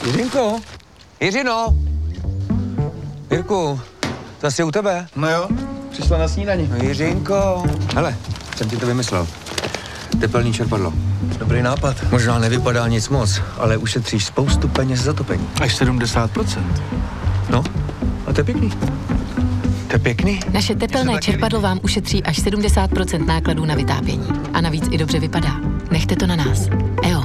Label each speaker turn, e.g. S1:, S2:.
S1: Jiřinko? Jiřino? Jirku, zase je u tebe?
S2: No jo, přišla na snídani.
S1: No Jiřinko. Hele, jsem ti to vymyslel. Tepelný čerpadlo.
S2: Dobrý nápad.
S1: Možná nevypadá nic moc, ale ušetříš spoustu peněz za topení.
S2: Až 70%.
S1: No, a to je pěkný. To je pěkný.
S3: Naše tepelné čerpadlo vám ušetří až 70% nákladů na vytápění. A navíc i dobře vypadá. Nechte to na nás. EO.